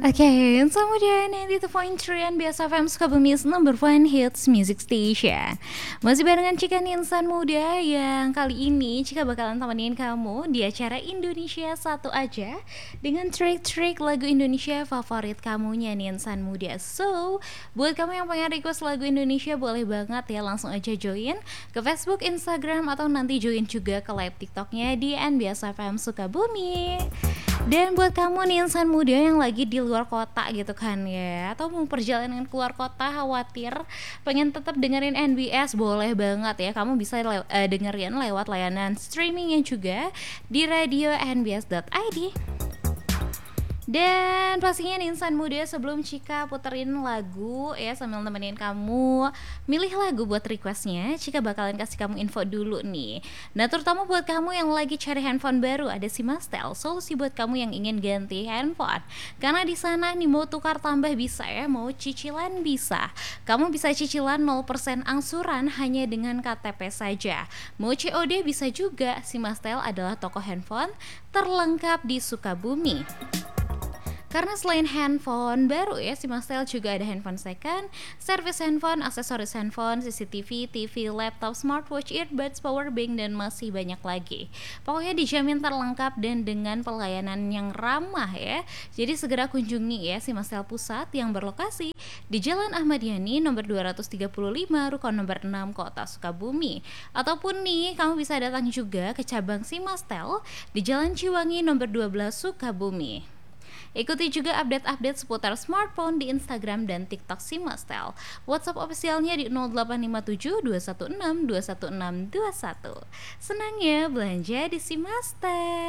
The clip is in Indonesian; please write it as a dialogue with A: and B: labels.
A: Okay, kemudian 92.3 Biasa FM Sukabumi's number one hits music station. Masih barengan Cika Insan Muda yang kali ini Cika bakalan temenin kamu di acara Indonesia Satu Aja dengan trik-trik lagu Indonesia favorit kamunya nih Insan Muda. So, buat kamu yang pengen request lagu Indonesia boleh banget ya langsung aja join ke Facebook, Instagram, atau nanti join juga ke live TikToknya di Biasa FM Sukabumi. Dan buat kamu nih insan muda yang lagi di luar kota gitu kan ya, atau mau perjalanan keluar kota khawatir pengen tetap dengerin NBS, boleh banget ya. Kamu bisa dengerin lewat layanan streamingnya juga di radio nbs.id. Dan pastinya nih insan muda, sebelum Cika puterin lagu ya sambil nemenin kamu milih lagu buat requestnya, Cika bakalan kasih kamu info dulu nih. Nah, terutama buat kamu yang lagi cari handphone baru, ada si Mastel, solusi buat kamu yang ingin ganti handphone. Karena di sana nih mau tukar tambah bisa ya, mau cicilan bisa. Kamu bisa cicilan 0% angsuran hanya dengan KTP saja. Mau COD bisa juga. Si Mastel adalah toko handphone terlengkap di Sukabumi. Karena selain handphone baru ya, si Mastel juga ada handphone second, servis handphone, aksesoris handphone, CCTV, TV, laptop, smartwatch, earbuds, powerbank, dan masih banyak lagi. Pokoknya dijamin terlengkap dan dengan pelayanan yang ramah ya. Jadi segera kunjungi ya si Mastel Pusat yang berlokasi di Jalan Ahmad Yani nomor 235, Rukun nomor 6, Kota Sukabumi. Ataupun nih, kamu bisa datang juga ke cabang si Mastel di Jalan Ciwangi nomor 12, Sukabumi. Ikuti juga update-update seputar smartphone di Instagram dan TikTok si Mastel. WhatsApp officialnya di 0857 216 21621. Senang ya belanja di si Mastel.